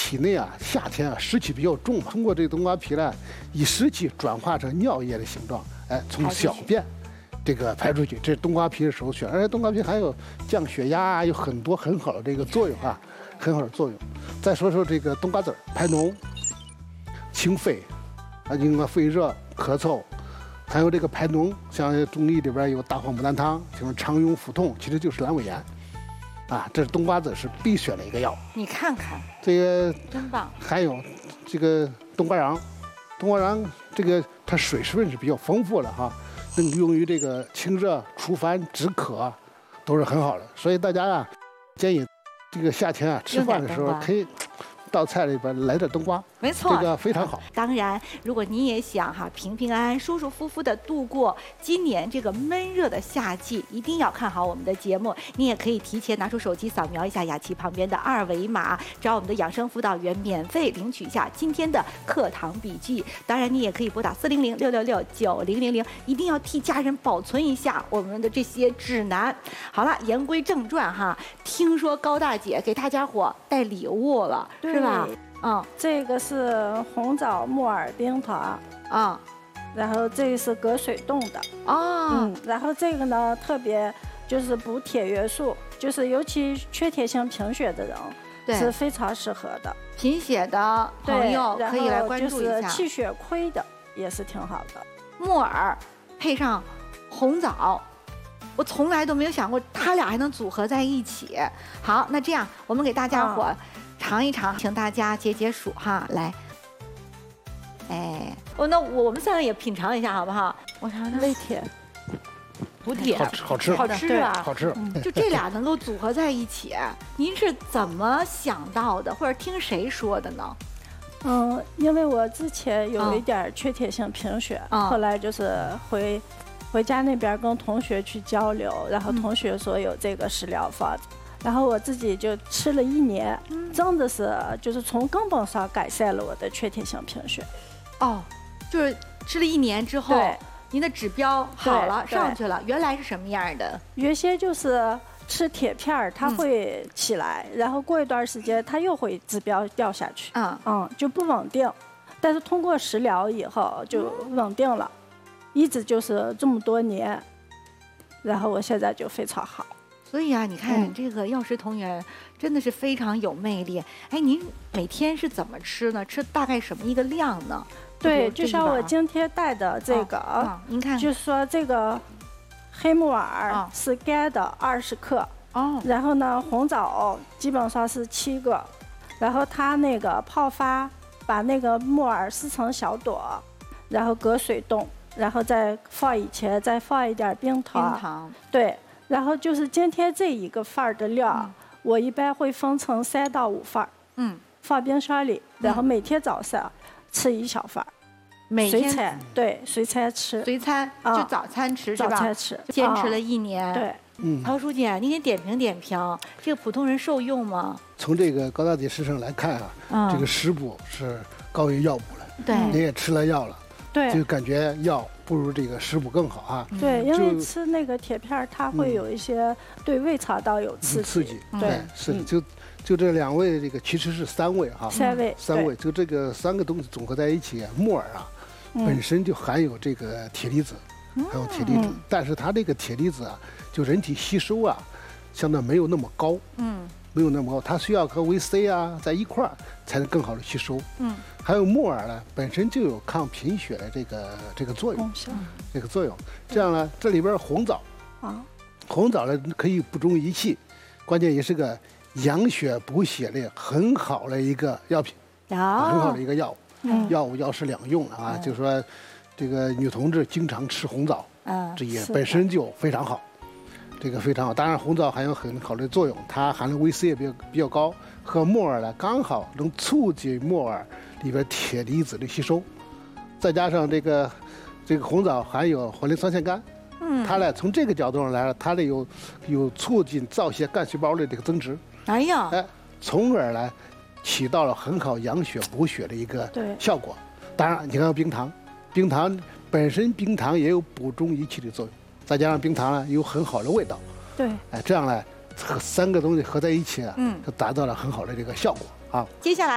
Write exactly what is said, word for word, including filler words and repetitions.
体内啊，夏天啊湿气比较重嘛，通过这个冬瓜皮呢，以湿气转化成尿液的形状，哎，从小便这个排出去，这是冬瓜皮的首选。而且冬瓜皮还有降血压，有很多很好的这个作用啊，很好的作用。再说说这个冬瓜籽儿，排脓、清肺，啊，因为肺热、咳嗽。还有这个排脓，像中医里边有大黄牡丹汤，就是肠痈腹痛，其实就是阑尾炎，啊，这是冬瓜子是必选的一个药。 你看看， 这个真棒。 还有这个冬瓜瓤，冬瓜瓤这个它水分是比较丰富的哈，能用于这个清热、除烦、止渴，都是很好的。所以大家啊，建议这个夏天啊吃饭的时候可以到菜里边来点冬瓜。 没错， 这个非常好。 当然，如果你也想哈平平安安、舒舒服服的度过今年这个闷热的夏季，一定要看好我们的节目。你也可以提前拿出手机扫描一下雅琪旁边的二维码，找我们的养生辅导员免费领取一下今天的课堂笔记。当然，你也可以拨打四零零六六六九零零零，一定要替家人保存一下我们的这些指南。好了，言归正传哈，听说高大姐给大家伙带礼物了，是吧？嗯， 这个是红枣木耳冰糖啊， 然后这个是隔水冻的哦， 嗯，然后这个呢特别就是补铁元素，就是尤其缺铁性贫血的人是非常适合的。 贫血的朋友可以来关注一下。 就是气血亏的也是挺好的。 木耳配上红枣。我从来都没有想过它俩还能组合在一起。好，那这样我们给大家伙尝一尝，请大家解解暑哈，来。哎，哦，那我我们三个也品尝一下好不好？我尝尝。 微铁， 补铁， 好吃，好吃， 好吃啊， 好吃。 就这俩能够组合在一起，您是怎么想到的，或者听谁说的呢？ 嗯，因为我之前有一点缺铁性贫血， 嗯、 后来就是回。回家那边跟同学去交流，然后同学说有这个食疗方子，嗯、然后我自己就吃了一年，嗯、真的是就是从根本上改善了我的缺铁性贫血。 哦，就是吃了一年之后，您的指标好了，上去了。原来是什么样的？ 原先就是吃铁片它会起来，嗯、然后过一段时间它又会指标掉下去，嗯嗯，就不稳定。但是通过食疗以后就稳定了。一直就是这么多年，然后我现在就非常好。 所以啊，你看、嗯、这个药食同源真的是非常有魅力。哎，您每天是怎么吃呢？吃大概什么一个量呢？ 对，就像我今天带的这个， 哦哦、您看， 就是说这个黑木耳是干的二十克，哦，然后呢红枣基本上是七个，然后它那个泡发，把那个木耳撕成小朵，然后隔水冻。然后再放以前再放一点冰糖， 冰糖对，然后就是今天这一个份儿的料，嗯、我一般会分成三到五份儿，嗯，放冰箱里，然后每天早上吃一小份儿， 每天随餐对随餐吃， 随餐就早餐吃、嗯、是吧？ 早餐吃， 坚持了一年， 嗯、对， 嗯， 陶书记，您给点评点评，这个普通人受用吗？ 从这个高大姐身上来看啊，嗯、这个食补是高于药补了， 对， 您也吃了药了。 对， 就感觉药不如这个食补更好啊。 对，因为吃那个铁片，它会有一些对胃肠道有刺激。 刺激， 对， 是的，就就这两味，这个其实是三味哈。 三味， 三味，就这个三个东西总合在一起，木耳啊，本身就含有这个铁离子，还有铁离子，但是它这个铁离子啊，就人体吸收啊，相对没有那么高。嗯。没有那么高，它需要和维 C 啊在一块儿才能更好的吸收。嗯，还有木耳呢，本身就有抗贫血的这个这个作用，这个作用。这样呢，这里边红枣啊，红枣呢可以补中益气，关键也是个养血补血的很好的一个药品，很好的一个药物。药物药食两用啊，就是说这个女同志经常吃红枣，这也本身就非常好。这个非常好，当然红枣还有很好的作用，它含的维 C 也比较比较高，和木耳呢刚好能促进木耳里边铁离子的吸收，再加上这个这个红枣含有活磷酸腺苷，嗯，它呢从这个角度上来，它呢有有促进造血干细胞的这个增殖， 哎呀， 哎，从而呢起到了很好养血补血的一个效果。当然，你看冰糖，冰糖本身冰糖也有补中益气的作用。再加上冰糖呢，有很好的味道， 对， 哎，这样呢，和三个东西合在一起啊，嗯，就达到了很好的这个效果啊。 接下来。